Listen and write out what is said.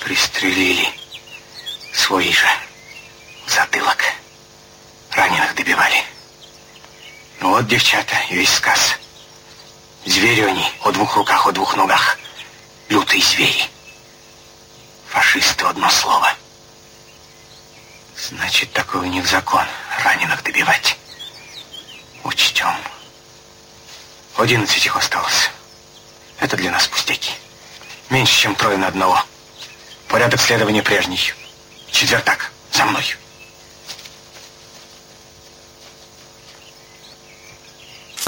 Пристрелили. Свои же. В затылок. Раненых добивали. Ну вот, девчата, весь сказ. Звери они, о двух руках, о двух ногах. Лютые звери. Фашисты, одно слово. Значит, такой у них закон. Раненых добивать. Учтем. 11 их осталось. Это для нас пустяки. Меньше, чем 3 на 1. Порядок следования прежний. Четвертак, за мной.